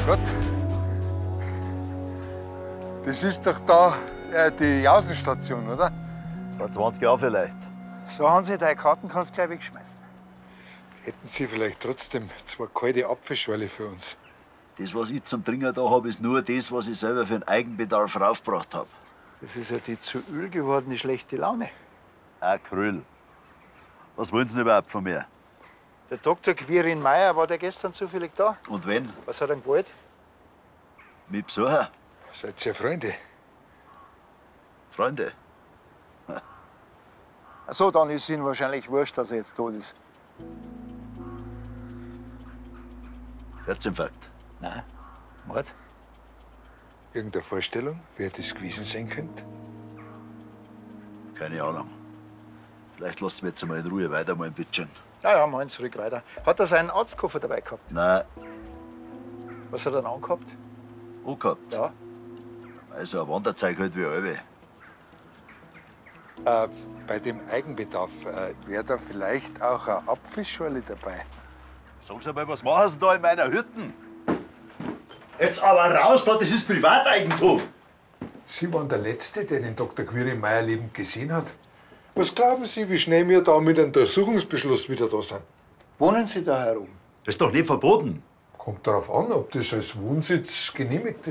Gott. Das ist doch da die Außenstation, oder? Vor 20 Jahren vielleicht. So, Hansi, deine Karten kannst du gleich wegschmeißen. Hätten Sie vielleicht trotzdem 2 kalte Apfelschorle für uns? Das, was ich zum Trinken da habe, ist nur das, was ich selber für den Eigenbedarf raufgebracht habe. Das ist ja die zu Öl gewordene schlechte Laune. Krüll. Was wollen Sie denn überhaupt von mir? Der Dr. Quirin Meier, war der gestern zufällig da? Und wenn? Was hat er gewollt? Mit Besucher? Seid ihr Freunde? Freunde? Ach so, dann ist Ihnen wahrscheinlich wurscht, dass er jetzt tot ist. Herzinfarkt? Nein, Mord? Irgendeine Vorstellung, wer das gewesen sein könnte? Keine Ahnung. Vielleicht lasst mir jetzt einmal in Ruhe weitermalen, bitte. Ja, ja, mal zurück weiter. Hat er seinen Arztkoffer dabei gehabt? Nein, Was hat er dann angehabt? angehabt. Ja. Also ein Wanderzeug halt wie alle. Bei dem Eigenbedarf wäre da vielleicht auch eine Apfelschorle dabei. Sagen Sie mal, was machen Sie da in meiner Hütte? Jetzt aber raus da, das ist Privateigentum. Sie waren der Letzte, der den Dr. Quirin Meier lebend gesehen hat. Was glauben Sie, wie schnell wir da mit einem Untersuchungsbeschluss wieder da sind? Wohnen Sie da herum? Das ist doch nicht verboten. Kommt darauf an, ob das als Wohnsitz genehmigt ist.